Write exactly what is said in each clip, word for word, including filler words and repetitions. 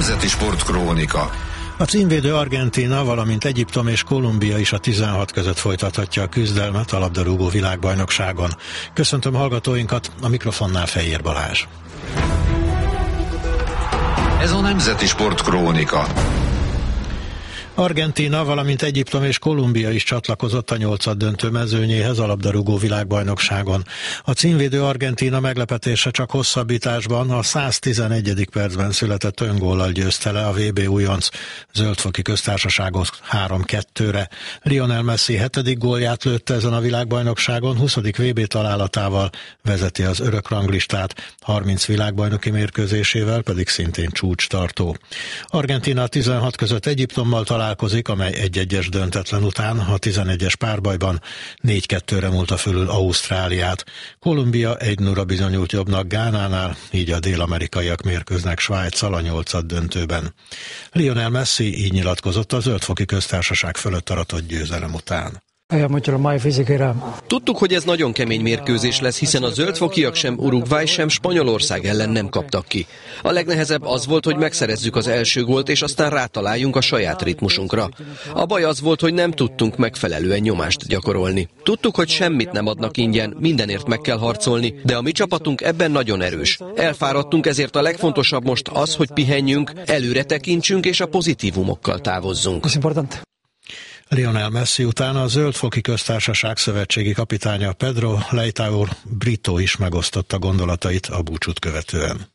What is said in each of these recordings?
Nemzeti Sportkrónika. A címvédő Argentína, valamint Egyiptom és Kolumbia is a tizenhat között folytathatja a küzdelmet a labdarúgó világbajnokságon. Köszöntöm hallgatóinkat, a mikrofonnál Fejér Balázs. Ez a Nemzeti Sportkrónika. Argentína, valamint Egyiptom és Kolumbia is csatlakozott a nyolcaddöntő mezőnyéhez a labdarúgó világbajnokságon. A címvédő Argentína meglepetése csak hosszabbításban, a száztizenegyedik percben született öngóllal győzte le a vé bé újonc Zöld-foki Köztársaságot három kettőre. Lionel Messi hetedik gólját lőtte ezen a világbajnokságon, huszadik vé bé találatával vezeti az örökranglistát, harminc világbajnoki mérkőzésével pedig szintén csúcstartó. Argentína a tizenhat között Egyiptommal talál találkozik, amely egy-egyes döntetlen után a tizenegyes párbajban négy kettőre múlta fölül Ausztráliát. Kolumbia egy nulla bizonyult jobbnak Gánánál, így a dél-amerikaiak mérkőznek Svájccal a nyolcad döntőben. Lionel Messi így nyilatkozott a Zöld-foki Köztársaság fölött aratott győzelem után. Tudtuk, hogy ez nagyon kemény mérkőzés lesz, hiszen a zöldfokiak sem Uruguay, sem Spanyolország ellen nem kaptak ki. A legnehezebb az volt, hogy megszerezzük az első gólt, és aztán rátaláljunk a saját ritmusunkra. A baj az volt, hogy nem tudtunk megfelelően nyomást gyakorolni. Tudtuk, hogy semmit nem adnak ingyen, mindenért meg kell harcolni, de a mi csapatunk ebben nagyon erős. Elfáradtunk, ezért a legfontosabb most az, hogy pihenjünk, előre tekintsünk, és a pozitívumokkal távozzunk. Lionel Messi után a Zöld-foki Köztársaság szövetségi kapitánya Pedro Leitao Brito is megosztotta gondolatait a búcsút követően.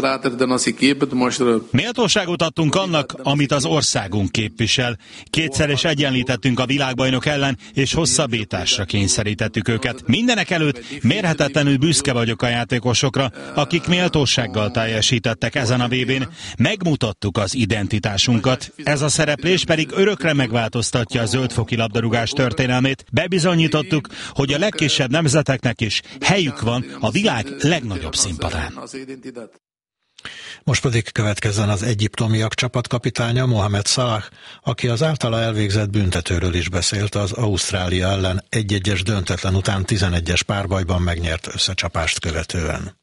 Méltóságot adtunk annak, amit az országunk képvisel. Kétszer is egyenlítettünk a világbajnok ellen, és hosszabbításra kényszerítettük őket. Mindenek előtt mérhetetlenül büszke vagyok a játékosokra, akik méltósággal teljesítettek ezen a vé bén. Megmutattuk az identitásunkat. Ez a szereplés pedig örökre megváltoztatja a zöldfoki labdarúgás történelmét. Bebizonyítottuk, hogy a legkisebb nemzeteknek is helyük van a világ legnagyobb színpadán. Most pedig következzen az egyiptomiak csapatkapitánya Mohamed Salah, aki az általa elvégzett büntetőről is beszélt az Ausztrália ellen egy-egyes döntetlen után tizenegyes párbajban megnyert összecsapást követően.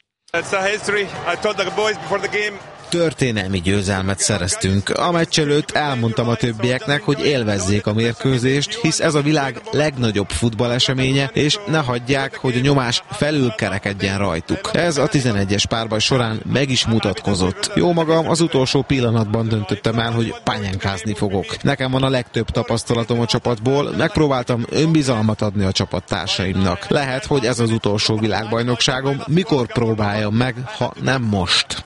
Történelmi győzelmet szereztünk. A meccs előtt elmondtam a többieknek, hogy élvezzék a mérkőzést, hisz ez a világ legnagyobb futballeseménye, és ne hagyják, hogy a nyomás felülkerekedjen rajtuk. Ez a tizenegyes párbaj során meg is mutatkozott. Jó magam, az utolsó pillanatban döntöttem el, hogy pányánkázni fogok. Nekem van a legtöbb tapasztalatom a csapatból, megpróbáltam önbizalmat adni a csapattársaimnak. Lehet, hogy ez az utolsó világbajnokságom, mikor próbáljam meg, ha nem most.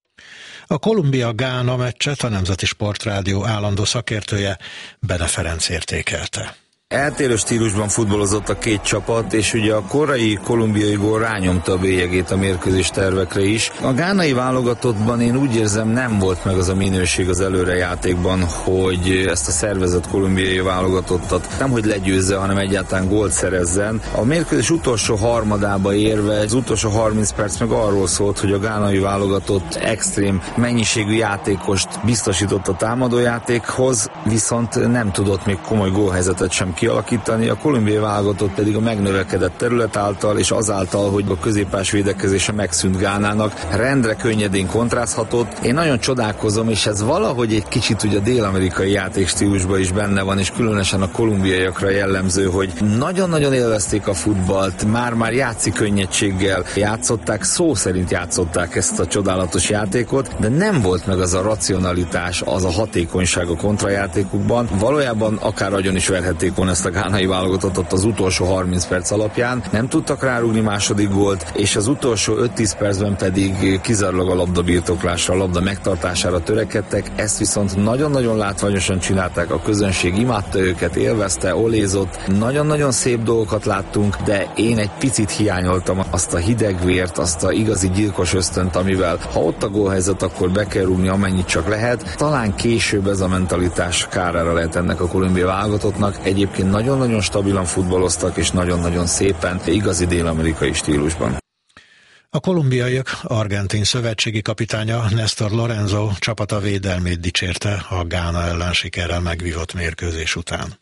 A Kolumbia-Gána meccset a Nemzeti Sportrádió állandó szakértője Bene Ferenc értékelte. Eltérő stílusban futballozott a két csapat, és ugye a korai kolumbiai gól rányomta a bélyegét a mérkőzés tervekre is. A gánai válogatottban én úgy érzem, nem volt meg az a minőség az előrejátékban, hogy ezt a szervezett kolumbiai válogatottat nemhogy legyőzze, hanem egyáltalán gólt szerezzen. A mérkőzés utolsó harmadába érve, az utolsó harminc perc meg arról szólt, hogy a gánai válogatott extrém mennyiségű játékost biztosított a támadójátékhoz, viszont nem tudott még komoly gólhelyzetet sem kialakítani, a kolumbiai válogatott pedig a megnövekedett terület által és azáltal, hogy a középpás védekezése megszűnt Gánának, rendre könnyedén kontrázhatott. Én nagyon csodálkozom, és ez valahogy egy kicsit ugye a dél-amerikai játékstílusban is benne van, és különösen a kolumbiaiakra jellemző, hogy nagyon-nagyon élvezték a futballt, már-már játszik könnyedséggel játszották, szó szerint játszották ezt a csodálatos játékot, de nem volt meg az a racionalitás, az a hatékonyság a kontrajátékukban. Valójában akár agyon is verhették volna ezt a gánai válogatottat az utolsó harminc perc alapján. Nem tudtak rárúgni második gólt, és az utolsó öt-tíz percben pedig kizárólag a labdabirtoklásra, a labda megtartására törekedtek. Ezt viszont nagyon-nagyon látványosan csinálták, a közönség imádta őket, élvezte, olézott. Nagyon-nagyon szép dolgokat láttunk, de én egy picit hiányoltam azt a hidegvért, azt a igazi gyilkos ösztönt, amivel ha ott a gólhelyzet, akkor be kell rúgni amennyit csak lehet. Talán később ez a mentalitás kárára lehet ennek a kolumbiai válogatottnak. Egyébként nagyon-nagyon stabilan futballoztak, és nagyon-nagyon szépen, igazi dél-amerikai stílusban. A kolumbiaiak argentin szövetségi kapitánya Néstor Lorenzo csapata védelmét dicsérte a Gána ellen sikerrel megvívott mérkőzés után.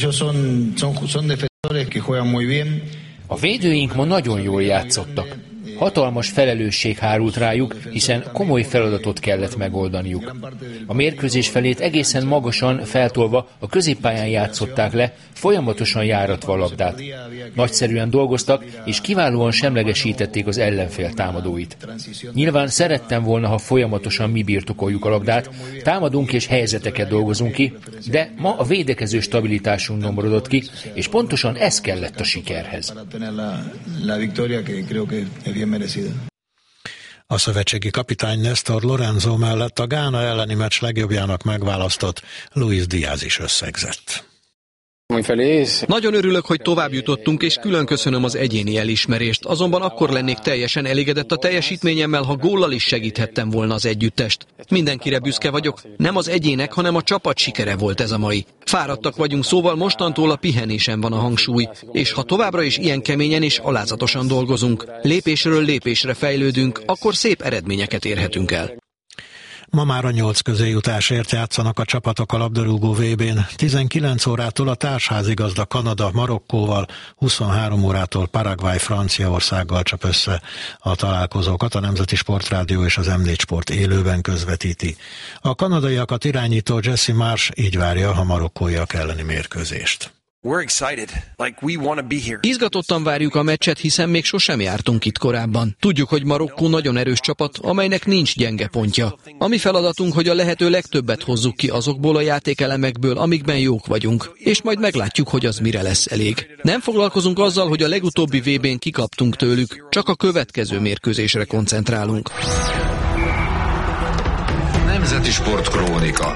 A védőink ma nagyon jól játszottak. Hatalmas felelősség hárult rájuk, hiszen komoly feladatot kellett megoldaniuk. A mérkőzés felét egészen magasan feltolva a középpályán játszották le, folyamatosan járatva a labdát. Nagyszerűen dolgoztak, és kiválóan semlegesítették az ellenfél támadóit. Nyilván szerettem volna, ha folyamatosan mi birtokoljuk a labdát, támadunk és helyzeteket dolgozunk ki, de ma a védekező stabilitásunk nyomorodott ki, és pontosan ez kellett a sikerhez. A szövetségi kapitány Néstor Lorenzo mellett a Gána elleni meccs legjobbjának megválasztott Luis Díaz is összegzett. Nagyon örülök, hogy tovább jutottunk, és külön köszönöm az egyéni elismerést. Azonban akkor lennék teljesen elégedett a teljesítményemmel, ha góllal is segíthettem volna az együttest. Mindenkire büszke vagyok, nem az egyének, hanem a csapat sikere volt ez a mai. Fáradtak vagyunk, szóval mostantól a pihenésen van a hangsúly, és ha továbbra is ilyen keményen és alázatosan dolgozunk, lépésről lépésre fejlődünk, akkor szép eredményeket érhetünk el. Ma már a nyolc közéjutásért játszanak a csapatok a labdarúgó vé bén. tizenkilenc órától a társházigazda Kanada Marokkóval, huszonhárom órától Paraguay Franciaországgal csap össze. A találkozókat a Nemzeti Sportrádió és az em négy Sport élőben közvetíti. A kanadaiakat irányító Jesse Marsh így várja a marokkóiak elleni mérkőzést. Izgatottan várjuk a meccset, hiszen még sosem jártunk itt korábban. Tudjuk, hogy Marokkó nagyon erős csapat, amelynek nincs gyenge pontja. A mi feladatunk, hogy a lehető legtöbbet hozzuk ki azokból a játékelemekből, amikben jók vagyunk, és majd meglátjuk, hogy az mire lesz elég. Nem foglalkozunk azzal, hogy a legutóbbi vé bén kikaptunk tőlük, csak a következő mérkőzésre koncentrálunk. Nemzeti Sport Krónika.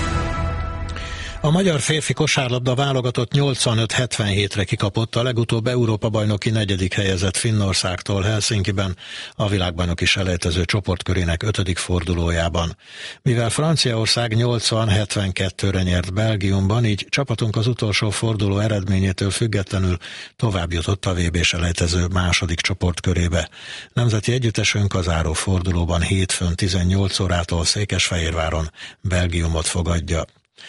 A magyar férfi kosárlabda válogatott nyolcvanöt hetvenhétre kikapott a legutóbb Európa-bajnoki negyedik helyezett Finnországtól Helsinkiben a világbajnoki selejtező csoportkörének ötödik fordulójában. Mivel Franciaország nyolcvan hetvenkettőre nyert Belgiumban, így csapatunk az utolsó forduló eredményétől függetlenül tovább jutott a vé bé selejtező második csoportkörébe. Nemzeti együttesünk a záró fordulóban hétfőn tizennyolc órától Székesfehérváron Belgiumot fogadja.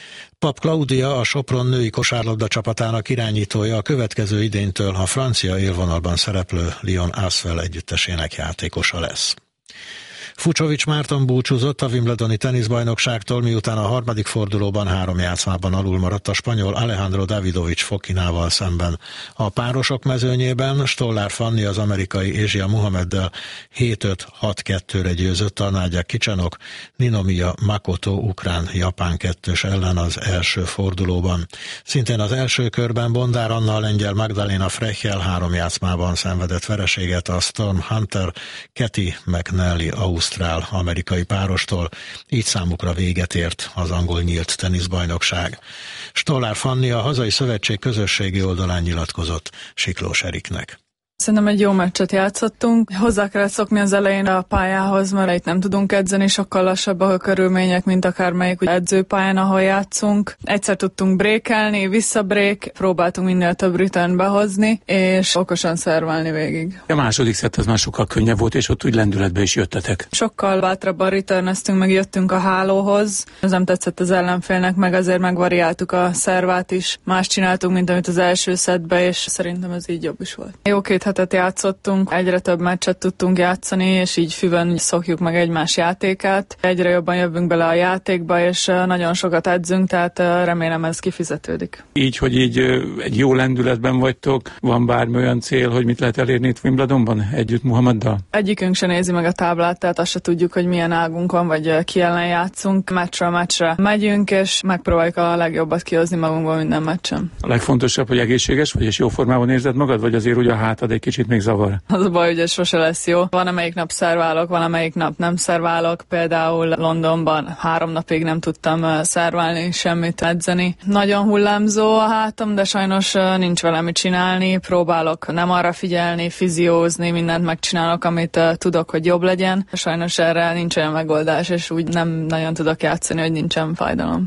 Pap Klaudia, a Sopron női kosárlabda csapatának irányítója a következő idénytől a francia élvonalban szereplő Lyon Asvel együttesének játékosa lesz. Fucsovics Márton búcsúzott a Wimbledoni teniszbajnokságtól, miután a harmadik fordulóban három játszmában alul maradt a spanyol Alejandro Davidovich Fokinával szemben. A párosok mezőnyében Stollár Fanni az amerikai Ázsia Muhammeddel hét öt hat kettőre győzött a Nádja Kicsenok, Ninomiya Makoto ukrán-japán kettős ellen az első fordulóban. Szintén az első körben Bondár Anna a lengyel Magdalena Frechel három játszmában szenvedett vereséget a Storm Hunter Kathy McNally ausztrál-amerikai párostól, így számukra véget ért az angol nyílt teniszbajnokság. Stollár Fanni a hazai szövetség közösségi oldalán nyilatkozott Siklós Eriknek. Szerintem egy jó meccset játszottunk. Hozzá kellett szokni az elején a pályához, mert itt nem tudunk edzeni, sokkal lassabbak a körülmények, mint akármelyik edzőpályán, ahol játszunk. Egyszer tudtunk brékelni, visszabrék, próbáltunk minél több return behozni, és okosan szerválni végig. A második szett az már sokkal könnyebb volt, és ott úgy lendületbe is jöttetek. Sokkal bátrabban returneztünk, meg jöttünk a hálóhoz. Ez nem tetszett az ellenfélnek, meg azért megvariáltuk a szervát is. Más csináltunk, mint amit az első szettbe, és szerintem ez így jobb is volt. Jó két hetet játszottunk, egyre több meccset tudtunk játszani, és így füvön szokjuk meg egymás játékát. Egyre jobban jövünk bele a játékba, és nagyon sokat edzünk, tehát remélem ez kifizetődik. Így, hogy így egy jó lendületben vagytok, van bármi olyan cél, hogy mit lehet elérni itt Wimbledonban együtt Muhammeddal? Egyikünk se nézi meg a táblát, tehát azt se tudjuk, hogy milyen águnk van, vagy ki ellen játszunk. Meccsről meccsre megyünk, és megpróbáljuk a legjobbat kihozni magunkból minden meccsen. A legfontosabb, hogy egészséges vagy, és jó formában érzed magad, vagy azért ugye a hátad egy kicsit még zavar? Az a baj, hogy ez sose lesz jó. Van, amelyik nap szerválok, van, amelyik nap nem szerválok. Például Londonban három napig nem tudtam szerválni, semmit edzeni. Nagyon hullámzó a hátam, de sajnos nincs vele mit csinálni. Próbálok nem arra figyelni, fiziózni, mindent megcsinálok, amit tudok, hogy jobb legyen. Sajnos erre nincs olyan megoldás, és úgy nem nagyon tudok játszani, hogy nincsen fájdalom.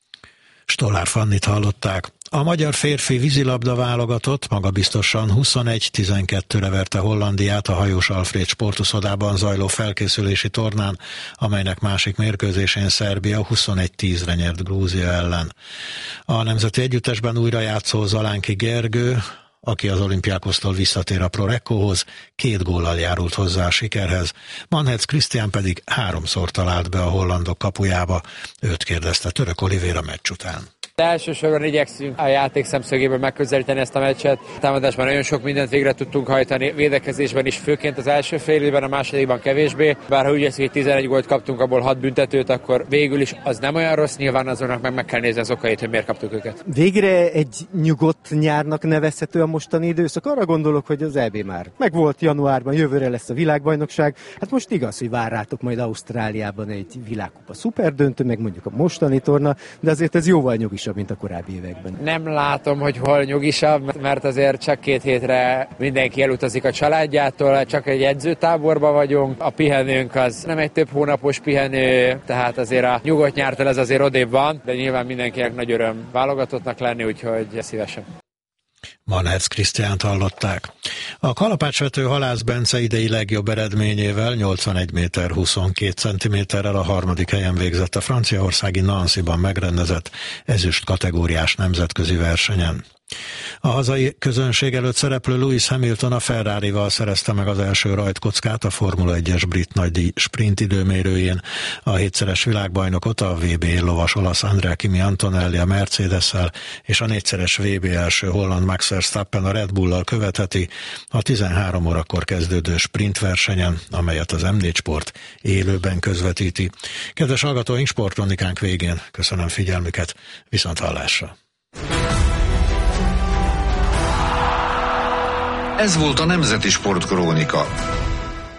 Stollár Fannit hallották. A magyar férfi vízilabda válogatott magabiztosan huszonegy tizenkettőre verte Hollandiát a Hajós Alfréd sportuszodában zajló felkészülési tornán, amelynek másik mérkőzésén Szerbia huszonegy tízre nyert Grúzia ellen. A nemzeti együttesben újra játszó Zalánki Gergő aki az Olympiakosztól visszatér a Prorekkóhoz, két góllal járult hozzá a sikerhez, Manhetz Krisztián pedig háromszor talált be a hollandok kapujába. Őt kérdezte Török Olivér a meccs után. De elsősorban igyekszünk a játék szemszögéből megközelíteni ezt a meccset. Támadásban nagyon sok mindent végre tudtunk hajtani, védekezésben is, főként az első fél időben, a másodikban kevésbé. Bár ha úgy érzik, hogy tizenegy gólt kaptunk, abból hat büntetőt, akkor végül is az nem olyan rossz, nyilván azonnak meg meg kell nézni az okait, hogy miért kaptuk őket. Végre egy nyugodt nyárnak nevezhető a mostani időszak. Arra gondolok, hogy az é bé már megvolt januárban, jövőre lesz a világbajnokság. Hát most igaz, hogy vár rátok majd Ausztráliában egy világkupa szuperdöntő, meg mondjuk a mostani torna, de azért ez jóval nyugisabb, mint a korábbi években. Nem látom, hogy hol nyugisabb, mert azért csak két hétre mindenki elutazik a családjától, csak egy edzőtáborban vagyunk, a pihenőnk az nem egy több hónapos pihenő, tehát azért a nyugodt nyártól ez azért odébb van, de nyilván mindenkinek nagy öröm válogatottnak lenni, úgyhogy szívesen. Manhetz Krisztiánt hallották. A kalapácsvető Halász Bence idei legjobb eredményével nyolcvanegy méter huszonkét centiméterrel a harmadik helyen végzett a franciaországi Nancy-ban megrendezett ezüst kategóriás nemzetközi versenyen. A hazai közönség előtt szereplő Lewis Hamilton a Ferrarival szerezte meg az első rajtkockát a Formula egyes brit nagydíj sprint időmérőjén. A hétszeres világbajnokot a vé bé lovas olasz Andrea Kimi Antonelli a Mercedes-szel és a négyszeres vé bé első holland Max Verstappen a Red Bull-lal követheti a tizenhárom órakor kezdődő sprintversenyen, amelyet az em négy Sport élőben közvetíti. Kedves hallgatóink, sportkronikánk végén köszönöm figyelmüket, viszont hallásra! Ez volt a Nemzeti Sportkrónika.